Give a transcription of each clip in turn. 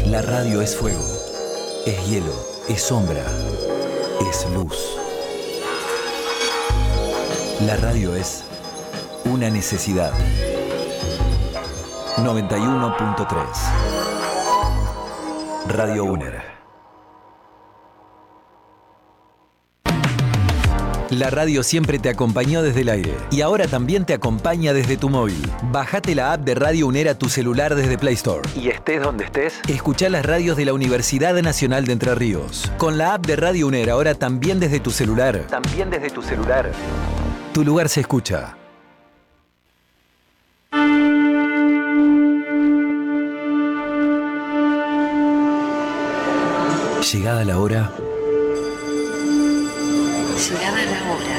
La radio es fuego, es hielo, es sombra, es luz. La radio es una necesidad. 91.3 Radio UNER. La radio siempre te acompañó desde el aire y ahora también te acompaña desde tu móvil. Bájate la app de Radio UNER a tu celular desde Play Store. Y estés donde estés, escuchá las radios de la Universidad Nacional de Entre Ríos. Con la app de Radio UNER ahora también desde tu celular. Tu lugar se escucha. Llegada la hora. Llegada la hora.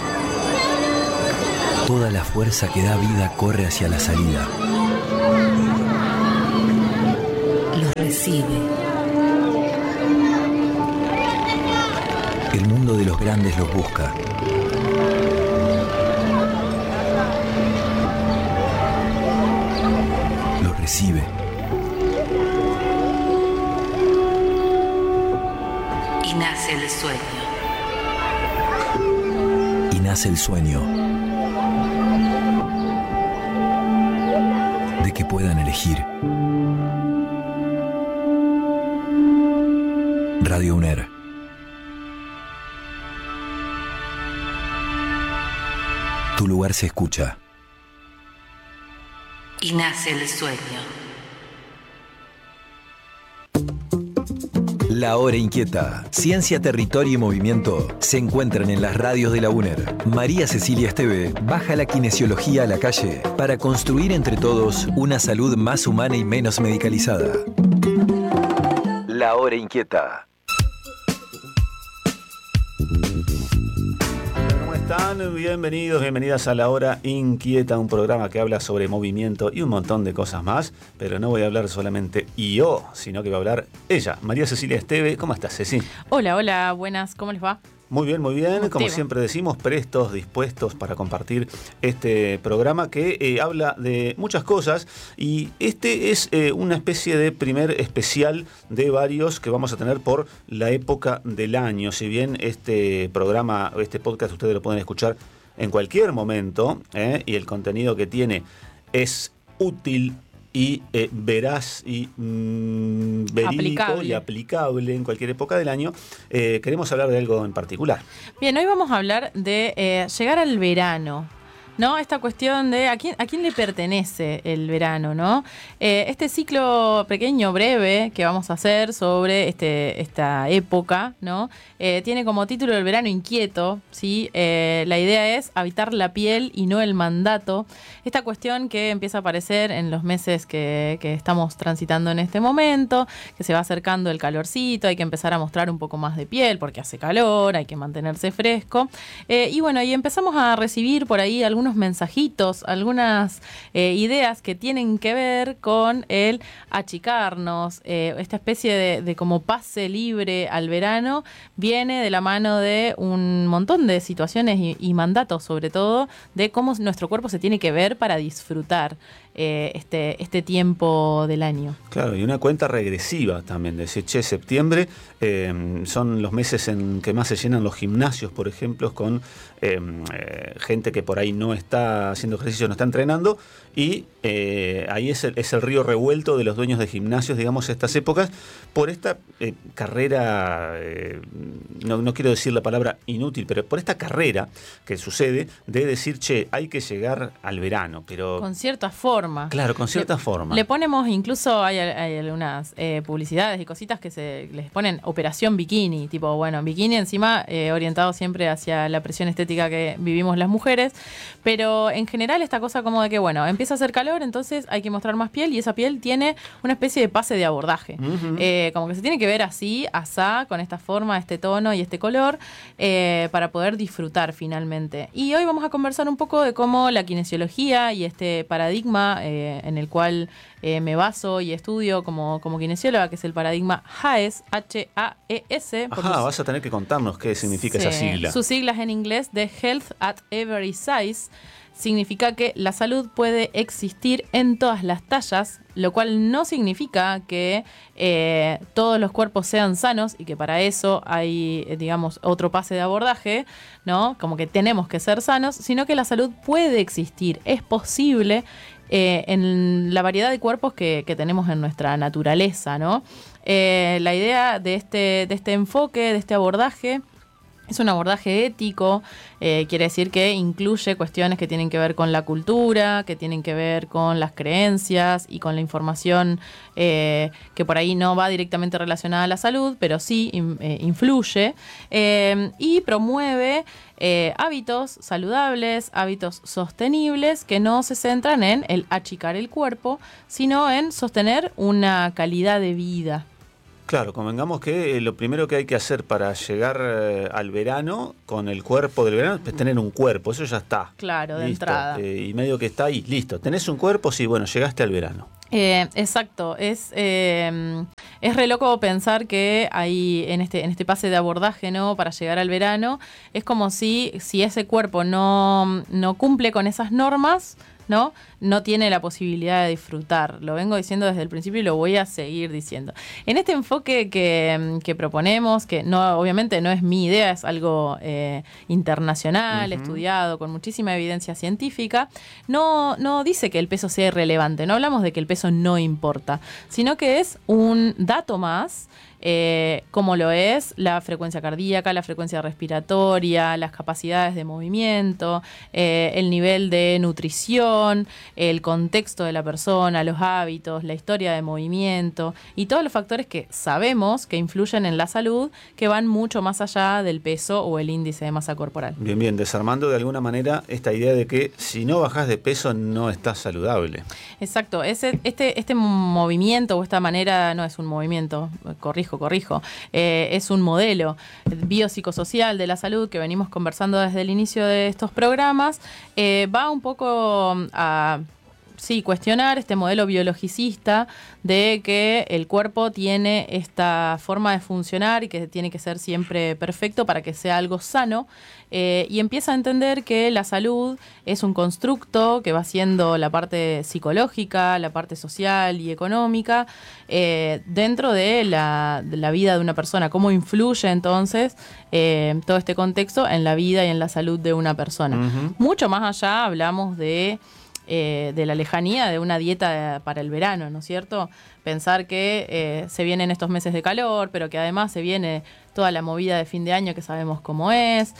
Toda la fuerza que da vida corre hacia la salida. Los recibe. El mundo de los grandes los busca. Los recibe. Y nace el sueño. Y nace el sueño de que puedan elegir. Radio UNER. Tu lugar se escucha. Y nace el sueño. La Hora Inquieta, Ciencia, Territorio y Movimiento se encuentran en las radios de la UNER. María Cecilia Esteve baja la kinesiología a la calle para construir entre todos una salud más humana y menos medicalizada. La Hora Inquieta. ¿Cómo están? Bienvenidas a La Hora Inquieta, un programa que habla sobre movimiento y un montón de cosas más, pero no voy a hablar solamente yo, sino que va a hablar ella, María Cecilia Esteve. ¿Cómo estás, Ceci? Hola, buenas, ¿cómo les va? Muy bien, como siempre decimos, prestos, dispuestos para compartir este programa que habla de muchas cosas, y este es una especie de primer especial de varios que vamos a tener por la época del año. Si bien este programa, este podcast, ustedes lo pueden escuchar en cualquier momento, y el contenido que tiene es útil y veraz y verídico y aplicable en cualquier época del año, queremos hablar de algo en particular. Bien, hoy vamos a hablar de llegar al verano, ¿no? Esta cuestión de a quién le pertenece el verano, ¿no? Este ciclo pequeño, breve, que vamos a hacer sobre esta época, ¿no? Tiene como título El verano inquieto, ¿sí? La idea es habitar la piel y no el mandato. Esta cuestión que empieza a aparecer en los meses que estamos transitando en este momento, que se va acercando el calorcito, hay que empezar a mostrar un poco más de piel porque hace calor, hay que mantenerse fresco. Y bueno, y empezamos a recibir por ahí algunos mensajitos, algunas ideas que tienen que ver con el achicarnos, esta especie de como pase libre al verano, viene de la mano de un montón de situaciones y mandatos, sobre todo, de cómo nuestro cuerpo se tiene que ver para disfrutar este tiempo del año. Claro, y una cuenta regresiva también, de decir, septiembre son los meses en que más se llenan los gimnasios, por ejemplo, con gente que por ahí no está haciendo ejercicio, no está entrenando, y ahí es el río revuelto de los dueños de gimnasios, digamos, estas épocas, por esta carrera, no quiero decir la palabra inútil, pero por esta carrera que sucede de decir, hay que llegar al verano, pero con cierta forma. Claro, con cierta forma. Le ponemos, incluso hay algunas publicidades y cositas que les ponen operación bikini, tipo, bueno, bikini encima orientado siempre hacia la presión estética que vivimos las mujeres, pero en general esta cosa como de que, bueno, empieza a hacer calor, entonces hay que mostrar más piel, y esa piel tiene una especie de pase de abordaje. Uh-huh. Como que se tiene que ver así, asá, con esta forma, este tono y este color, para poder disfrutar finalmente. Y hoy vamos a conversar un poco de cómo la kinesiología y este paradigma paradigma en el cual me baso y estudio como kinesióloga, que es el paradigma HAES, H-A-E-S. Ajá, vas a tener que contarnos qué significa esa sigla. Sus siglas en inglés de Health at Every Size. Significa que la salud puede existir en todas las tallas, lo cual no significa que todos los cuerpos sean sanos y que para eso hay, digamos, otro pase de abordaje, ¿no? Como que tenemos que ser sanos, sino que la salud puede existir, es posible en la variedad de cuerpos que tenemos en nuestra naturaleza, ¿no? La idea de este enfoque, de este abordaje, es un abordaje ético, quiere decir que incluye cuestiones que tienen que ver con la cultura, que tienen que ver con las creencias y con la información que por ahí no va directamente relacionada a la salud, pero sí influye, y promueve hábitos saludables, hábitos sostenibles que no se centran en el achicar el cuerpo, sino en sostener una calidad de vida. Claro, convengamos que lo primero que hay que hacer para llegar al verano, con el cuerpo del verano, es tener un cuerpo, eso ya está. Claro, de listo. entrada. Y medio que está ahí, listo. ¿Tenés un cuerpo? Sí, bueno, llegaste al verano. Exacto, es re loco pensar que ahí en este pase de abordaje, ¿no? Para llegar al verano, es como si ese cuerpo no cumple con esas normas, no tiene la posibilidad de disfrutar. Lo vengo diciendo desde el principio y lo voy a seguir diciendo. En este enfoque que proponemos, que no, obviamente no es mi idea, es algo internacional, estudiado, con muchísima evidencia científica, no dice que el peso sea irrelevante, no hablamos de que el peso no importa, sino que es un dato más, como lo es la frecuencia cardíaca, la frecuencia respiratoria, las capacidades de movimiento, el nivel de nutrición, el contexto de la persona, los hábitos, la historia de movimiento y todos los factores que sabemos que influyen en la salud, que van mucho más allá del peso o el índice de masa corporal. Bien, desarmando de alguna manera esta idea de que si no bajás de peso no estás saludable. Exacto, este movimiento o esta manera, no es un movimiento, corrijo, es un modelo biopsicosocial de la salud que venimos conversando desde el inicio de estos programas, va un poco a cuestionar este modelo biologicista de que el cuerpo tiene esta forma de funcionar y que tiene que ser siempre perfecto para que sea algo sano, y empieza a entender que la salud es un constructo que va siendo la parte psicológica, la parte social y económica dentro de la vida de una persona. ¿Cómo influye entonces todo este contexto en la vida y en la salud de una persona? Mucho más allá hablamos de la lejanía de una dieta para el verano, ¿no es cierto? Pensar que se vienen estos meses de calor, pero que además se viene toda la movida de fin de año que sabemos cómo es.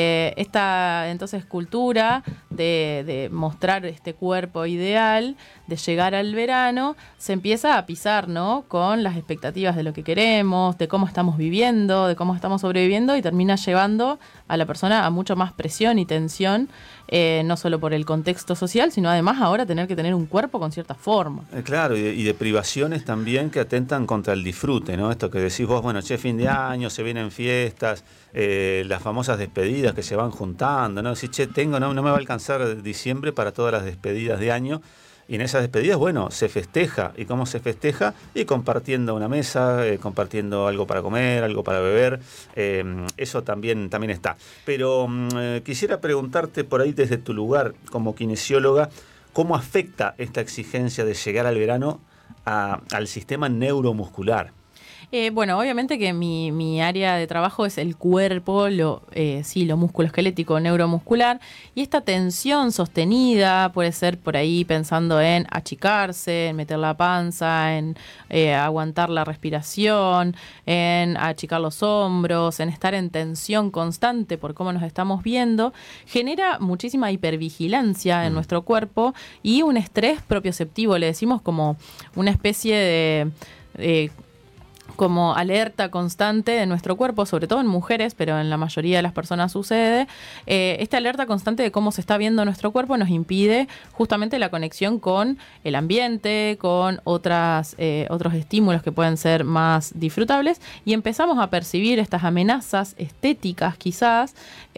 Esta entonces cultura de mostrar este cuerpo ideal, de llegar al verano, se empieza a pisar, ¿no? Con las expectativas de lo que queremos, de cómo estamos viviendo, de cómo estamos sobreviviendo, y termina llevando a la persona a mucho más presión y tensión, no solo por el contexto social, sino además ahora tener que tener un cuerpo con cierta forma. Claro, y de privaciones también que atentan contra el disfrute, ¿no? Esto que decís vos, bueno, fin de año, se vienen fiestas, las famosas despedidas que se van juntando, ¿no? Si no me va a alcanzar diciembre para todas las despedidas de año. Y en esas despedidas, bueno, se festeja. ¿Y cómo se festeja? Y compartiendo una mesa, compartiendo algo para comer, algo para beber. Eso también está. Pero quisiera preguntarte por ahí desde tu lugar como kinesióloga, ¿cómo afecta esta exigencia de llegar al verano al sistema neuromuscular? Bueno, obviamente que mi área de trabajo es el cuerpo, lo musculoesquelético, neuromuscular, y esta tensión sostenida puede ser por ahí pensando en achicarse, en meter la panza, en aguantar la respiración, en achicar los hombros, en estar en tensión constante por cómo nos estamos viendo, genera muchísima hipervigilancia en nuestro cuerpo y un estrés propioceptivo, le decimos como una especie de como alerta constante de nuestro cuerpo, sobre todo en mujeres, pero en la mayoría de las personas sucede. Esta alerta constante de cómo se está viendo nuestro cuerpo nos impide justamente la conexión con el ambiente, con otros estímulos que pueden ser más disfrutables, y empezamos a percibir estas amenazas estéticas quizás,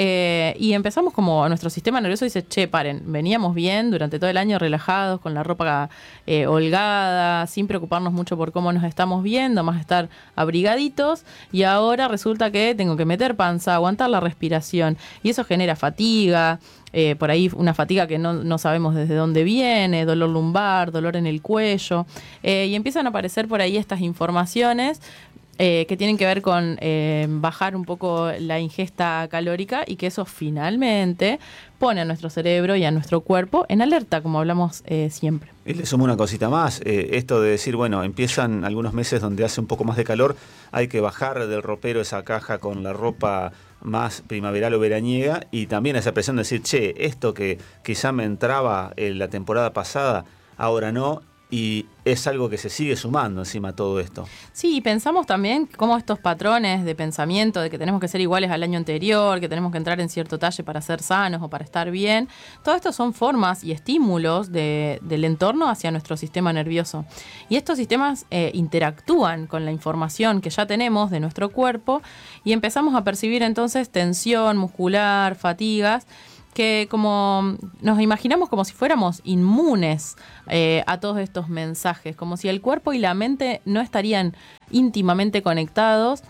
y empezamos como nuestro sistema nervioso dice, che, paren, veníamos bien durante todo el año relajados, con la ropa holgada, sin preocuparnos mucho por cómo nos estamos viendo, más estar abrigaditos, y ahora resulta que tengo que meter panza, aguantar la respiración, y eso genera fatiga, por ahí una fatiga que no sabemos desde dónde viene, dolor lumbar, dolor en el cuello, y empiezan a aparecer por ahí estas informaciones que tienen que ver con bajar un poco la ingesta calórica, y que eso finalmente pone a nuestro cerebro y a nuestro cuerpo en alerta, como hablamos siempre. Y le sumo una cosita más, esto de decir, bueno, empiezan algunos meses donde hace un poco más de calor, hay que bajar del ropero esa caja con la ropa más primaveral o veraniega, y también esa presión de decir, che, esto que quizá me entraba la temporada pasada, ahora no, y es algo que se sigue sumando encima a todo esto. Sí, y pensamos también cómo estos patrones de pensamiento de que tenemos que ser iguales al año anterior, que tenemos que entrar en cierto talle para ser sanos o para estar bien, todo esto son formas y estímulos del entorno hacia nuestro sistema nervioso. Y estos sistemas interactúan con la información que ya tenemos de nuestro cuerpo, y empezamos a percibir entonces tensión muscular, fatigas, que como nos imaginamos como si fuéramos inmunes a todos estos mensajes, como si el cuerpo y la mente no estarían íntimamente conectados,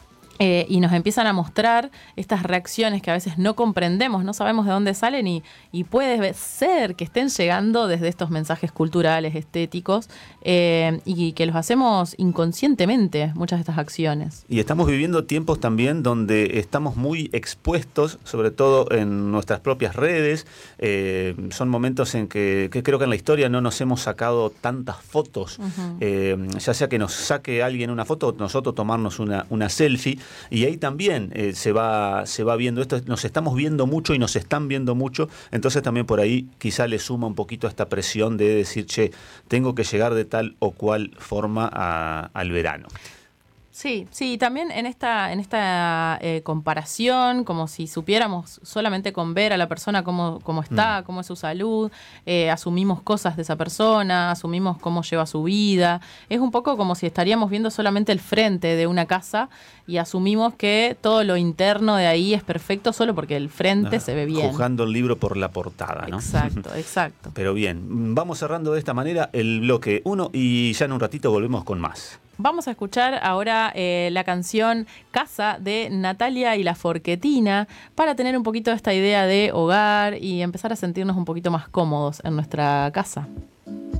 y nos empiezan a mostrar estas reacciones que a veces no comprendemos, no sabemos de dónde salen, y puede ser que estén llegando desde estos mensajes culturales, estéticos, y que los hacemos inconscientemente, muchas de estas acciones. Y estamos viviendo tiempos también donde estamos muy expuestos, sobre todo en nuestras propias redes. Son momentos en que creo que en la historia no nos hemos sacado tantas fotos, ya sea que nos saque alguien una foto, nosotros tomarnos una selfie. Y ahí también se va viendo esto, nos estamos viendo mucho y nos están viendo mucho, entonces también por ahí quizá le suma un poquito a esta presión de decir, che, tengo que llegar de tal o cual forma al verano. Sí, también en esta comparación, como si supiéramos solamente con ver a la persona cómo está, cómo es su salud, asumimos cosas de esa persona, asumimos cómo lleva su vida. Es un poco como si estaríamos viendo solamente el frente de una casa y asumimos que todo lo interno de ahí es perfecto solo porque el frente se ve bien. Juzgando el libro por la portada, ¿no? Exacto. Pero bien, vamos cerrando de esta manera el bloque 1 y ya en un ratito volvemos con más. Vamos a escuchar ahora la canción Casa de Natalia y la Forquetina para tener un poquito esta idea de hogar y empezar a sentirnos un poquito más cómodos en nuestra casa.